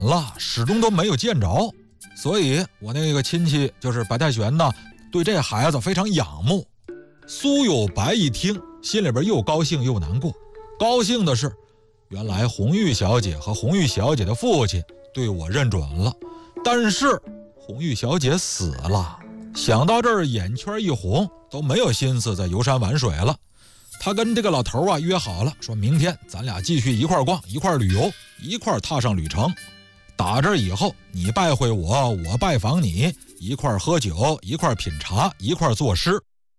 了，始终都没有见着。所以我那个亲戚就是白太玄呢，对这孩子非常仰慕。苏有白一听，心里边又高兴又难过。高兴的是，原来红玉小姐和红玉小姐的父亲对我认准了，但是红玉小姐死了。想到这儿，眼圈一红，都没有心思在游山玩水了。他跟这个老头约好了，说明天咱俩继续一块逛，一块旅游，一块踏上旅程。打这以后，你拜会我，我拜访你，一块喝酒，一块品茶，一块作诗。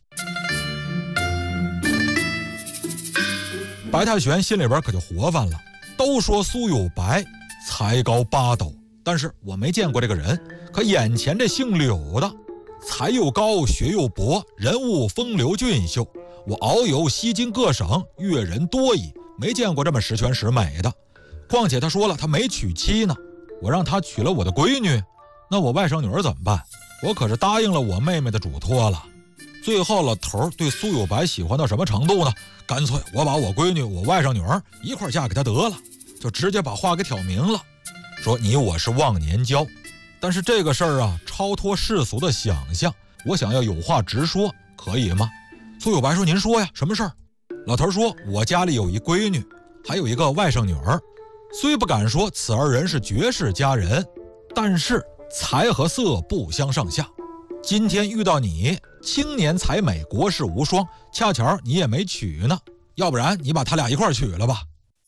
白太玄心里边可就活泛了。都说苏有白才高八斗，但是我没见过这个人。可眼前这姓柳的，才又高，学又博，人物风流俊秀。我遨游西京各省，阅人多矣，没见过这么十全十美的。况且他说了，他没娶妻呢，我让他娶了我的闺女，那我外甥女儿怎么办？我可是答应了我妹妹的嘱托了。最后老头对苏有白喜欢到什么程度呢？干脆我把我闺女我外甥女儿一块嫁给他得了，就直接把话给挑明了，说你我是忘年交。但是这个事儿超脱世俗的想象，我想要有话直说，可以吗？苏有白说，您说呀，什么事儿？老头说，我家里有一闺女，还有一个外甥女儿，虽不敢说此二人是绝世佳人，但是才和色不相上下。今天遇到你，青年才美，国士无双，恰巧你也没娶呢，要不然你把他俩一块娶了吧。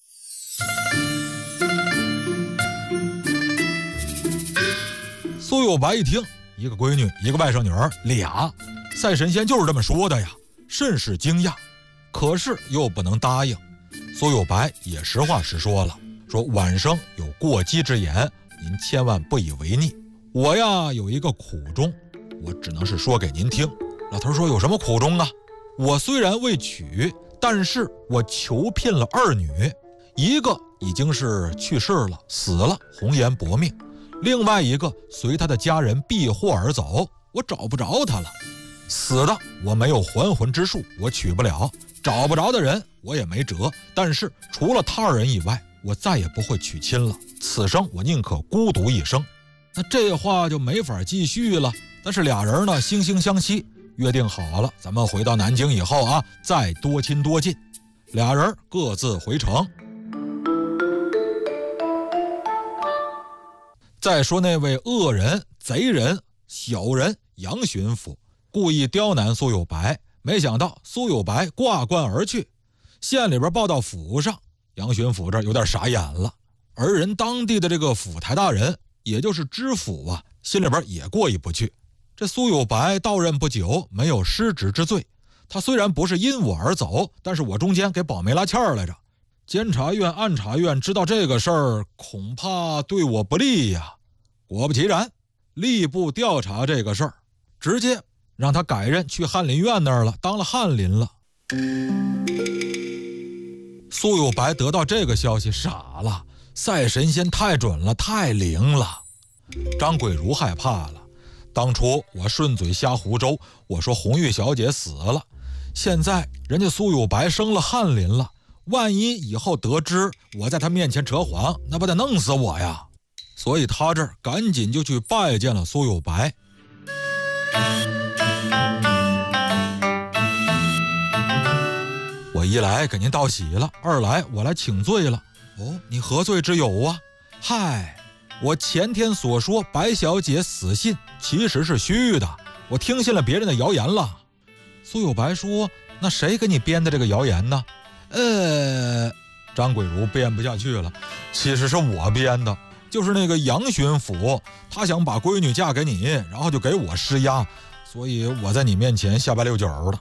苏有白一听，一个闺女，一个外甥女儿，俩，赛神仙就是这么说的呀，甚是惊讶，可是又不能答应。苏有白也实话实说了，说晚生有过激之言，您千万不以为逆。我有一个苦衷，我只能是说给您听。老头说，有什么苦衷啊？我虽然未娶，但是我求聘了二女，一个已经是去世了，死了，红颜薄命，另外一个随他的家人避祸而走，我找不着他了。死的我没有还魂之术，我娶不了，找不着的人我也没辙，但是除了他二人以外，我再也不会娶亲了，此生我宁可孤独一生。那这话就没法继续了。但是俩人呢惺惺相惜，约定好了，咱们回到南京以后再多亲多近。俩人各自回城。再说那位恶人、贼人、小人杨巡抚，故意刁难苏有白，没想到苏有白挂冠而去。县里边报到府上，杨巡抚这有点傻眼了。而人当地的这个府台大人，也就是知府心里边也过意不去。这苏有白到任不久，没有失职之罪，他虽然不是因我而走，但是我中间给保媒拉纤来着。监察院、按察院知道这个事儿，恐怕对我不利呀。果不其然，吏部调查这个事儿，直接让他改任去翰林院那儿了，当了翰林了。苏有白得到这个消息傻了，赛神仙太准了，太灵了。张桂如害怕了，当初我顺嘴瞎胡诌，我说红玉小姐死了，现在人家苏有白升了翰林了，万一以后得知我在他面前扯谎，那不得弄死我呀。所以他这儿赶紧就去拜见了苏有白。我一来给您道喜了，二来我来请罪了。哦，你何罪之有啊？嗨，我前天所说白小姐死信其实是虚的，我听信了别人的谣言了。苏有白说，那谁给你编的这个谣言呢？张桂如编不下去了，其实是我编的，就是那个杨巡抚，他想把闺女嫁给你，然后就给我施压，所以我在你面前下拜六九的。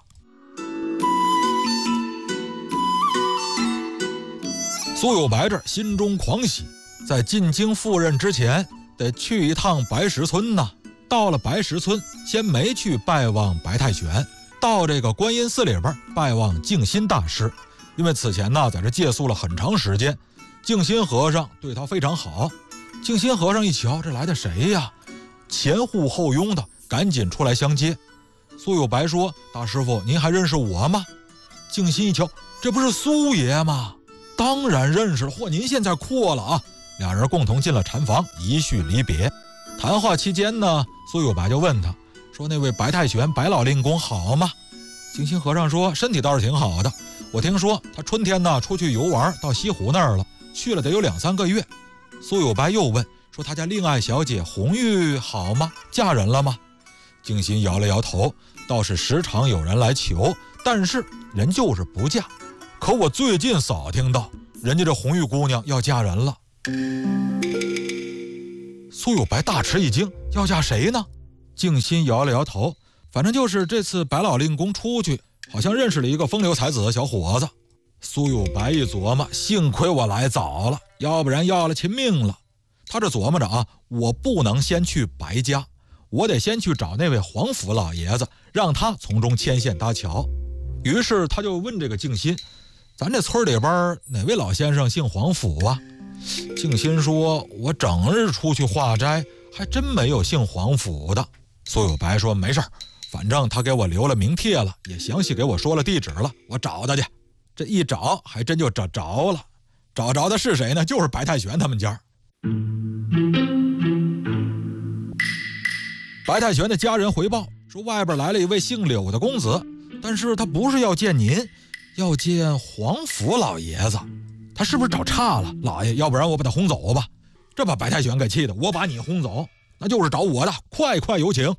苏有白这心中狂喜，在进京赴任之前得去一趟白石村呐。到了白石村，先没去拜望白太玄，到这个观音寺里边拜望净心大师，因为此前在这借宿了很长时间，净心和尚对他非常好。净心和尚一瞧，这来的谁呀？前呼后拥的，赶紧出来相接。苏有白说，大师傅，您还认识我吗？净心一瞧，这不是苏爷吗？当然认识了。嚯，您现在阔了啊！ 俩人共同进了禅房，一叙离别。谈话期间呢，苏有白就问他说：“那位白太玄白老令公好吗？”净心和尚说：“身体倒是挺好的，我听说他春天呢出去游玩到西湖那儿了，去了得有2-3个月。”苏有白又问说：“他家令爱小姐红玉好吗？嫁人了吗？”净心摇了摇头，倒是时常有人来求，但是人就是不嫁。可我最近扫听到人家这红玉姑娘要嫁人了。苏有白大吃一惊，要嫁谁呢？净心摇了摇头，反正就是这次白老令公出去，好像认识了一个风流才子的小伙子。苏有白一琢磨，幸亏我来早了，要不然要了亲命了。他这琢磨着啊，我不能先去白家，我得先去找那位黄甫老爷子，让他从中牵线搭桥。于是他就问这个净心：“咱这村里边哪位老先生姓黄甫啊？”净心说：“我整日出去化斋，还真没有姓黄甫的。”苏有白说：“没事，反正他给我留了名帖了，也详细给我说了地址了，我找他去。”这一找还真就找着了，找着的是谁呢？就是白太玄他们家。白太玄的家人回报说，外边来了一位姓柳的公子，但是他不是要见您，要见黄甫老爷子。他是不是找岔了，老爷？要不然我把他轰走吧。这把白太玄给气的，我把你轰走，那就是找我的，快快有请。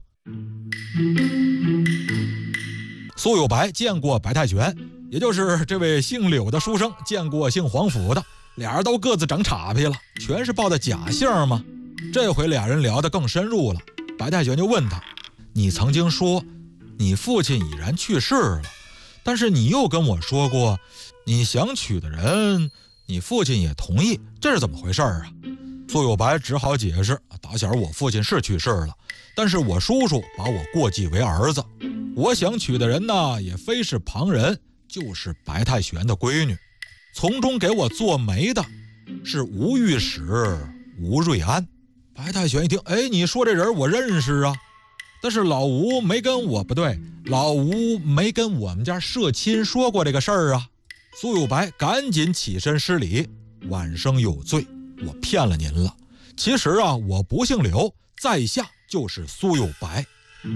苏有白见过白太玄，也就是这位姓柳的书生见过姓黄甫的，俩人都各自长岔劈了，全是报的假姓嘛。这回俩人聊得更深入了，白太玄就问他：“你曾经说你父亲已然去世了，但是你又跟我说过，你想娶的人你父亲也同意，这是怎么回事啊？”苏有白只好解释：“打小我父亲是去世了，但是我叔叔把我过继为儿子，我想娶的人呢，也非是旁人，就是白太玄的闺女。从中给我做媒的是吴御史吴瑞安。”白太玄一听，哎，你说这人我认识啊，但是老吴没跟我，不对，老吴没跟我们家社亲说过这个事儿啊。苏有白赶紧起身施礼：“晚生有罪，我骗了您了。其实啊，我不姓柳，在下就是苏有白。”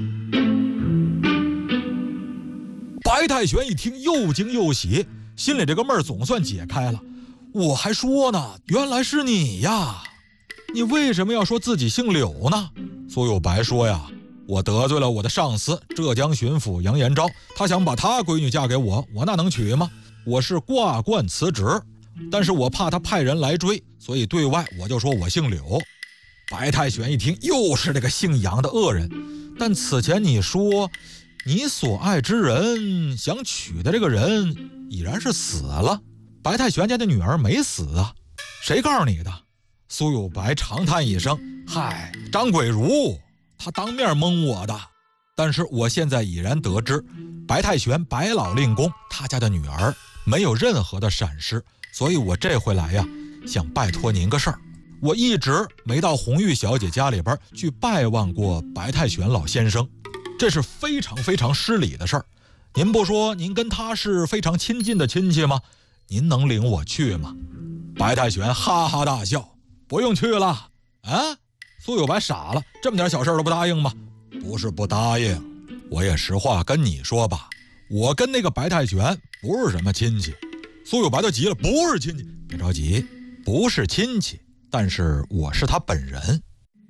白太玄一听，又惊又喜，心里这个闷儿总算解开了。我还说呢，原来是你呀！你为什么要说自己姓柳呢？苏有白说呀：“我得罪了我的上司浙江巡抚杨延昭，他想把他闺女嫁给我，我那能娶吗？我是挂冠辞职，但是我怕他派人来追，所以对外我就说我姓柳。”白太玄一听，又是这个姓杨的恶人。但此前你说你所爱之人，想娶的这个人已然是死了，白太玄家的女儿没死啊，谁告诉你的？苏有白长叹一声：“嗨，张鬼如，他当面蒙我的。但是我现在已然得知，白太玄白老令公他家的女儿没有任何的闪失，所以我这回来呀，想拜托您个事儿。我一直没到红玉小姐家里边去拜望过白太玄老先生，这是非常非常失礼的事儿。您不说您跟他是非常亲近的亲戚吗？您能领我去吗？”白太玄哈哈大笑：“不用去了啊！”苏有白傻了，这么点小事都不答应吗？不是不答应，我也实话跟你说吧，我跟那个白太玄不是什么亲戚。苏有白就急了：“不是亲戚？别着急，不是亲戚，但是我是他本人。”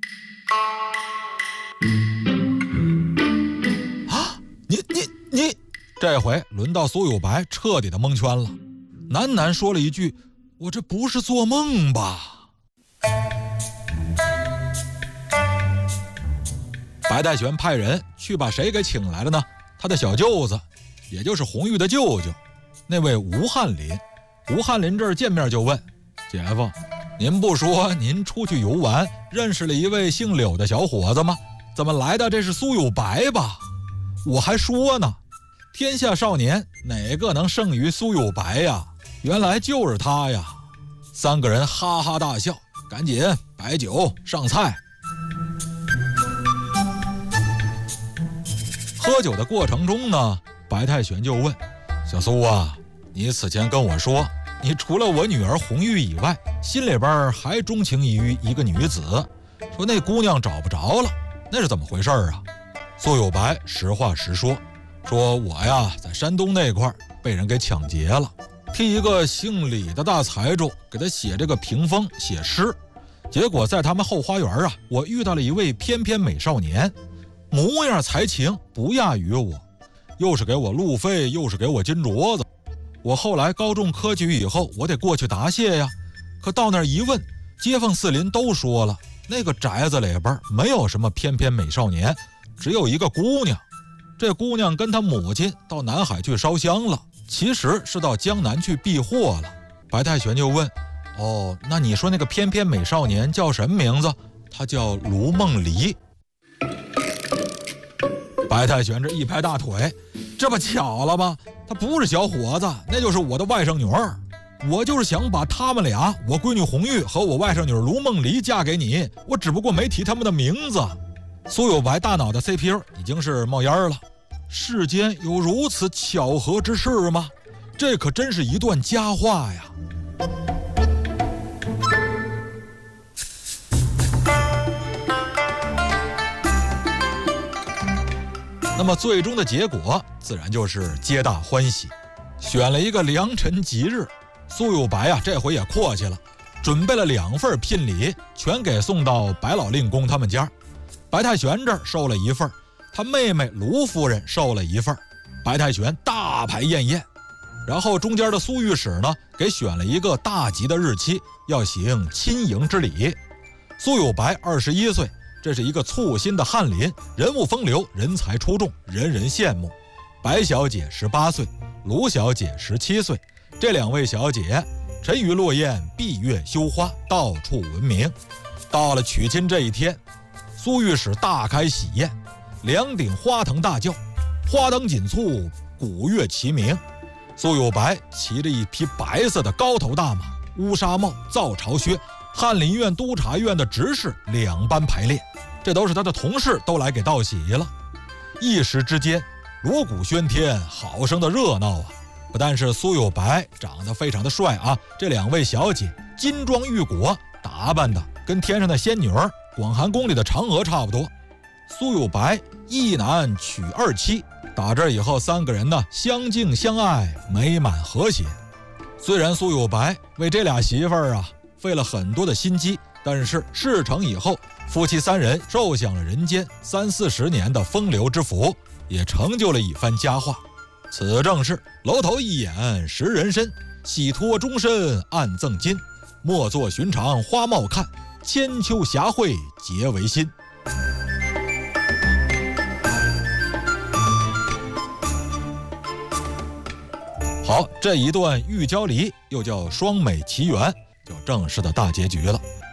啊，你，这回轮到苏有白彻底的蒙圈了，喃喃说了一句：“我这不是做梦吧？”白太玄派人去把谁给请来了呢？他的小舅子，也就是红玉的舅舅，那位吴翰林。吴翰林这儿见面就问：“姐夫，您不说您出去游玩认识了一位姓柳的小伙子吗？怎么来的这是苏有白吧？”我还说呢，天下少年哪个能胜于苏有白呀？原来就是他呀！三个人哈哈大笑，赶紧摆酒上菜。喝酒的过程中呢，白太玄就问：“小苏啊，你此前跟我说你除了我女儿红玉以外，心里边还钟情于一个女子，说那姑娘找不着了，那是怎么回事啊？苏有白实话实说，说我呀在山东那块被人给抢劫了，替一个姓李的大财主给他写这个屏风写诗，结果在他们后花园啊，我遇到了一位翩翩美少年，模样才情不亚于我，又是给我路费，又是给我金镯子。我后来高中科举以后，我得过去答谢呀。可到那儿一问，街坊四邻都说了，那个宅子里边没有什么翩翩美少年，只有一个姑娘。这姑娘跟她母亲到南海去烧香了，其实是到江南去避祸了。白太玄就问，哦，那你说那个翩翩美少年叫什么名字？他叫卢梦离。白太玄这一拍大腿，这不巧了吗？他不是小伙子，那就是我的外甥女儿。我就是想把他们俩，我闺女红玉和我外甥女卢梦离嫁给你，我只不过没提他们的名字。苏有白大脑的 CPU 已经是冒烟了。世间有如此巧合之事吗？这可真是一段佳话呀。那么最终的结果自然就是皆大欢喜，选了一个良辰吉日。苏有白啊，这回也阔气了，准备了2份聘礼，全给送到白老令公他们家。白太玄这儿收了1份，他妹妹卢夫人收了1份。白太玄大排宴宴，然后中间的苏御史呢，给选了一个大吉的日期，要行亲迎之礼。苏有白21岁，这是一个簇新的翰林，人物风流，人才出众，人人羡慕。白小姐18岁，卢小姐17岁，这2位小姐沉鱼落雁，闭月羞花，到处闻名。到了娶亲这一天，苏御史大开喜宴，2顶花藤大轿，花灯锦簇，鼓乐齐鸣。苏有白骑着一匹白色的高头大马，乌纱帽，皂朝靴，翰林院、督察院的执事2班排列，这都是他的同事都来给道喜了。一时之间锣鼓喧天，好生的热闹啊！不但是苏有白长得非常的帅啊，这2位小姐金装玉裹，打扮的跟天上的仙女儿、广寒宫里的嫦娥差不多。苏有白一男娶2妻，打这以后3个人呢相敬相爱，美满和谐。虽然苏有白为这俩媳妇儿啊费了很多的心机，但是事成以后，夫妻3人受享了人间30-40年的风流之福，也成就了一番佳话。此正是楼头一眼识人参，喜托终身暗赠金。莫作寻常花貌看，千秋霞卉结为心。好，这一段玉娇离又叫双美奇缘，就正式的大结局了。